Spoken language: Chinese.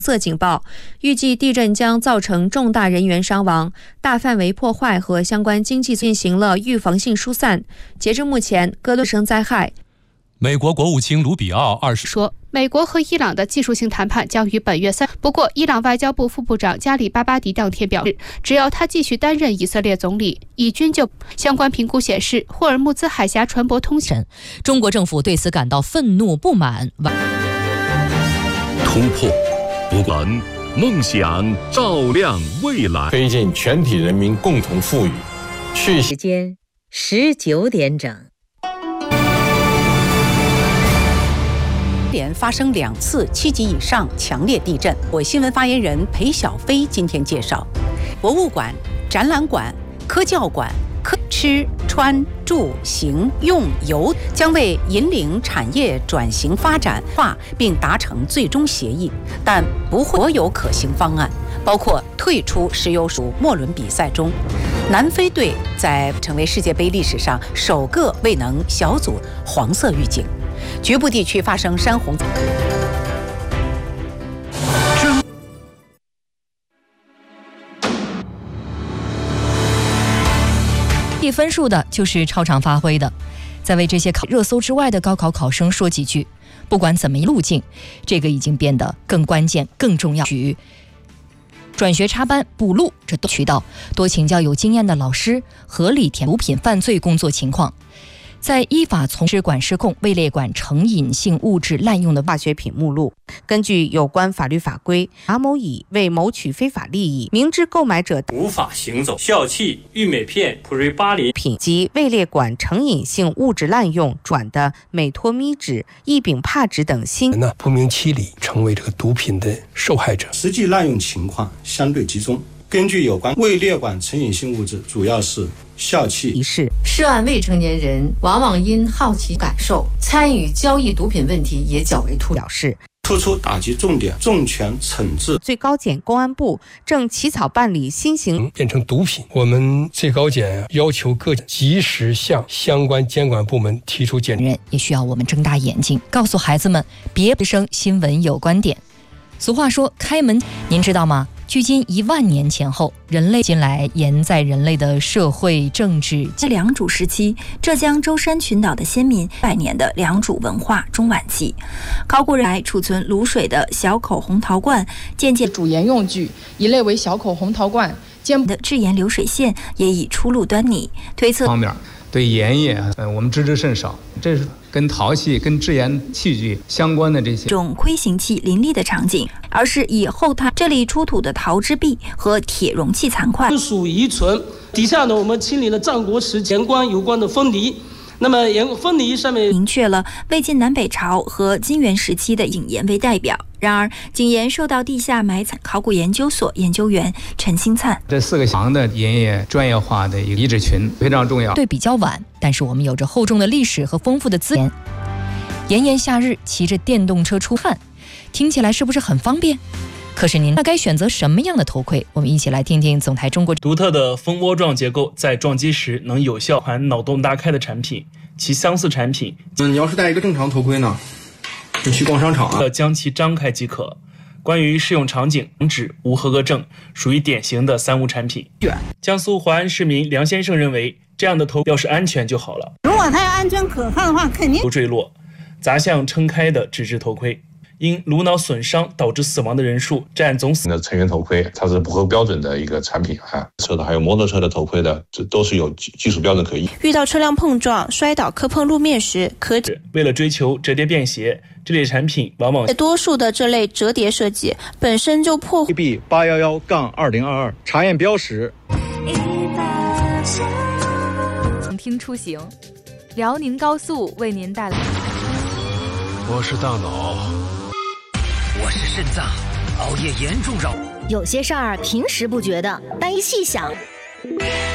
色警报，预计地震将造成重大人员伤亡、大范围破坏和相关经济进行了预防性疏散。截至目前，各地生灾害。 美国国务卿卢比奥说，美国和伊朗的技术性谈判将于本月3。不过，伊朗外交部副部长加里巴巴迪当天表示，只要他继续担任以色列总理，以军就相关评估显示，霍尔木兹海峡船舶通行。 中国政府对此感到愤怒不满。 突破，不管梦想照亮未来， 推进全体人民共同富裕。 时间19点整。 连发生2次7级以上强烈地震。我新闻发言人裴小飞今天介绍，博物馆、展览馆、科教馆、吃穿住行用游将为引领产业转型发展化并达成最终协议，但不会所有可行方案，包括退出石油属末轮比赛中。南非队在成为世界杯历史上首个未能小组黄色预警。局部地区发生山洪。 递分数的就是超常发挥的。再为这些热搜之外的高考考生说几句，不管怎么路径，这个已经变得更关键、更重要。转学插班补录，这都渠道多请教有经验的老师，合理填毒品犯罪工作情况。在依法从事管失控、位列管成瘾性物质滥用的化学品目录，根据有关法律法规，马某乙为谋取非法利益，明知购买者无法行走、笑气、郁美片、普瑞巴林品及位列管成瘾性物质滥用转的美托咪酯、异丙帕酯等新不明其理，成为这个毒品的受害者。 实际滥用情况相对集中。根据有关未列管成瘾性物质，主要是笑气。 涉案未成年人往往因好奇感受参与交易毒品问题也较为突出。 突出打击重点，重拳惩治。 最高检、公安部正起草办理新型变成毒品。我们最高检要求各及时向相关监管部门提出检人，也需要我们睁大眼睛，告诉孩子们别生新闻有观点。俗话说开门，您知道吗？距今1万年前后，人类近来沿在人类的社会政治良渚时期，浙江舟山群岛的先民100年的良渚文化中晚期，考古人来储存卤水的小口红陶罐，渐渐主盐用具一类为小口红陶罐， 的制盐流水线也已初露端倪。推测方面对盐业我们知之甚少，这是跟陶器、跟制盐器具相关的这些种盔形器林立的场景，而是以后它这里出土的陶制璧和铁容器残块属遗存。底下呢，我们清理了战国时盐官有关的分离。那么分离上面明确了魏晋南北朝和金元时期的井盐为代表。然而井盐受到地下埋藏。考古研究所研究员陈新灿， 这4个行的盐业专业化的一个遗址群非常重要。 对，比较晚，但是我们有着厚重的历史和丰富的资源。炎炎夏日骑着电动车出汗，听起来是不是很方便？可是您该选择什么样的头盔？我们一起来听听总台中国。 独特的蜂窝状结构在撞击时能有效款脑洞大开的产品，其相似产品你要是戴一个正常头盔呢，你去逛商场将其张开即可。关于适用场景，指无合格证，属于典型的3无产品。江苏淮安市民梁先生认为，这样的头要是安全就好了。 如果它要安全可靠的话，肯定不坠落。砸向撑开的纸质头盔，因颅脑损伤导致死亡的人数占总死的成员头盔，它是不合标准的一个产品车的还有摩托车的头盔的，这都是有技术标准可依。 遇到车辆碰撞、摔倒磕碰路面时， 为了追求折叠便携，这类产品往往多数的这类折叠设计本身就破坏。 KB 811-2022查验标识。 听出行，辽宁高速为您带来。 我是大脑， 我是肾脏，熬夜严重扰。 有些事儿平时不觉得，但一细想。